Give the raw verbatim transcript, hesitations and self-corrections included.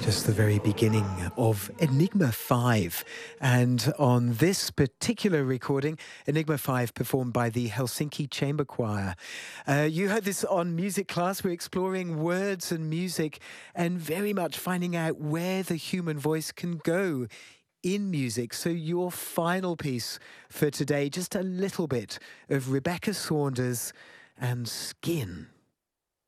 Just the very beginning of Enigma five. And on this particular recording, Enigma five performed by the Helsinki Chamber Choir. Uh, you heard this on Music Class. We're exploring words and music and very much finding out where the human voice can go in music. So your final piece for today, just a little bit of Rebecca Saunders and Skin.